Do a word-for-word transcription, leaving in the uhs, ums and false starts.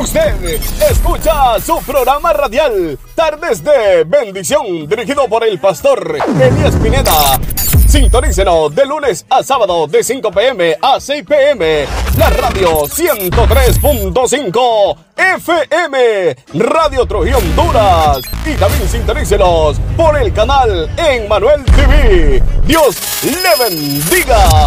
Usted escucha su programa radial Tardes de Bendición, dirigido por el pastor Elías Pineda. Sintonícenos de lunes a sábado de cinco p m a seis p m La radio ciento tres punto cinco F M, Radio Trujillo Honduras. Y también sintonícenos por el canal Emmanuel T V. Dios le bendiga.